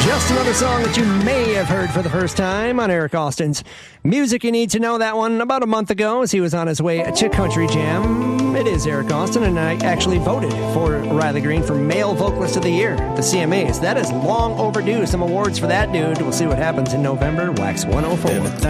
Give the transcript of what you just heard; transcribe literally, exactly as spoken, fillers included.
Just another song that you may have heard for the first time on Eric Austin's Music You Need to Know. That one about a month ago as he was on his way to Country Jam. It is Eric Austin, and I actually voted for Riley Green for Male Vocalist of the Year, the C M As. That is long overdue. Some awards for that dude. We'll see what happens in November. Wax one oh four.